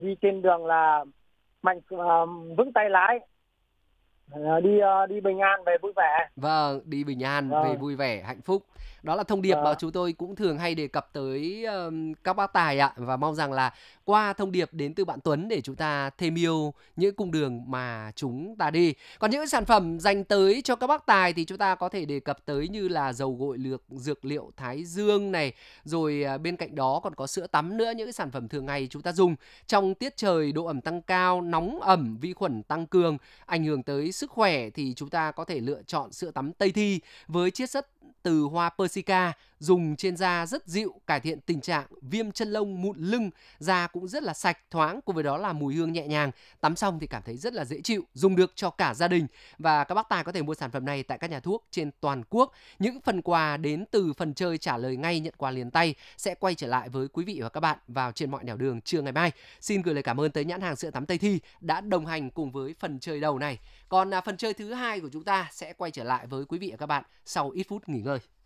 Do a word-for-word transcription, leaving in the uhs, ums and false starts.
đi trên đường là mạnh ờ, vững tay lái, ờ, đi ờ, đi bình an về vui vẻ. Vâng, đi bình an, về Vâng, vui vẻ, hạnh phúc. Đó là thông điệp mà ờ, chúng tôi cũng thường hay đề cập tới, ờm, các bác tài ạ. Và mong rằng là qua thông điệp đến từ bạn Tuấn để chúng ta thêm yêu những cung đường mà chúng ta đi. Còn những sản phẩm dành tới cho các bác tài thì chúng ta có thể đề cập tới như là dầu gội lược dược liệu Thái Dương này, rồi, à, bên cạnh đó còn có sữa tắm nữa, những cái sản phẩm thường ngày chúng ta dùng trong tiết trời độ ẩm tăng cao, nóng ẩm, vi khuẩn tăng cường, ảnh hưởng tới sức khỏe thì chúng ta có thể lựa chọn sữa tắm Tây Thi với chiết xuất từ hoa Persica, dùng trên da rất dịu, cải thiện tình trạng viêm chân lông, mụn lưng, da cũng rất là sạch, thoáng, cùng với đó là mùi hương nhẹ nhàng. Tắm xong thì cảm thấy rất là dễ chịu, dùng được cho cả gia đình. Và các bác tài có thể mua sản phẩm này tại các nhà thuốc trên toàn quốc. Những phần quà đến từ phần chơi trả lời ngay, nhận quà liền tay sẽ quay trở lại với quý vị và các bạn vào trên mọi nẻo đường trưa ngày mai. Xin gửi lời cảm ơn tới nhãn hàng sữa tắm Tây Thi đã đồng hành cùng với phần chơi đầu này. Còn à, phần chơi thứ hai của chúng ta sẽ quay trở lại với quý vị và các bạn sau ít phút nghỉ ngơi.